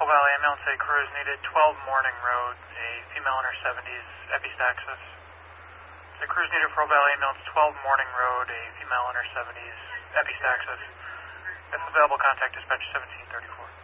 Full Valley Ambulance, a crew is needed, 12 Morning Road, a female in her 70s, epistaxis. The crew is needed for Full Valley Ambulance, 12 Morning Road, a female in her 70s, epistaxis. If available, contact dispatch 1734.